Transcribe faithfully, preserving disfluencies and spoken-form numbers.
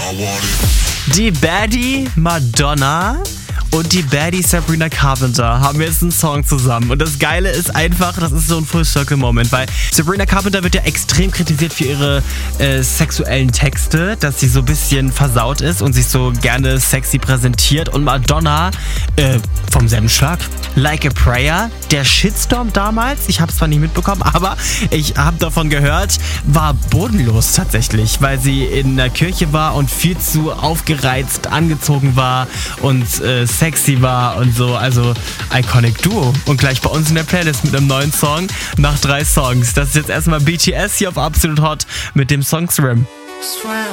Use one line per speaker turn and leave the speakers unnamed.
Die Baddie Madonna und die Baddie Sabrina Carpenter haben jetzt einen Song zusammen. Und das Geile ist einfach, das ist so ein Full-Circle-Moment, weil Sabrina Carpenter wird ja extrem kritisiert für ihre äh, sexuellen Texte, dass sie so ein bisschen versaut ist und sich so gerne sexy präsentiert. Und Madonna äh, vom selben Schlag. Like a Prayer, der Shitstorm damals, ich habe es zwar nicht mitbekommen, aber ich habe davon gehört, war bodenlos tatsächlich, weil sie in der Kirche war und viel zu aufgereizt angezogen war und äh, sexy war und so, also Iconic Duo. Und gleich bei uns in der Playlist mit einem neuen Song nach drei Songs. Das ist jetzt erstmal B T S hier auf Absolut Hot mit dem Song Swim.
Swim.